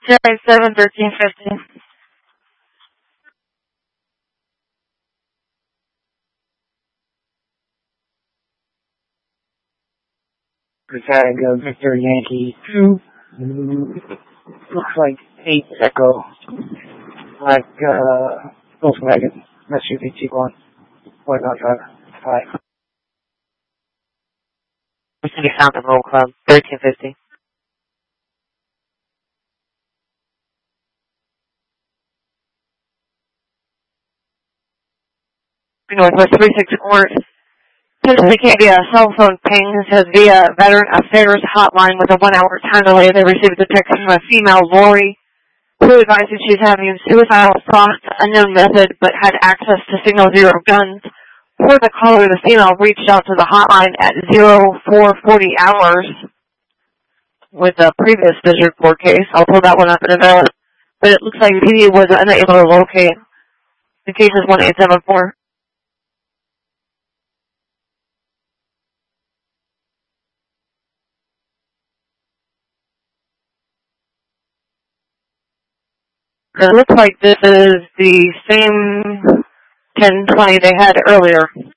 087-1350. Tag Victor Yankee 2. Looks like 8 Echo. Like, Volkswagen SUV Tiguan. White Not Driver. Hi. City Fountain Roll Club, 1350. Northwest 36 Court. Potentially can't be a cell phone ping. It says via Veteran Affairs hotline with a 1-hour time delay. They received a text from a female, Lori, who advises she's having suicidal thoughts, unknown method, but had access to Signal Zero guns. For the caller, the female reached out to the hotline at 0440 hours with a previous district court case. I'll pull that one up in a minute. But it looks like PD was unable to locate. The case is 1874. It looks like this is the same 1020 they had earlier.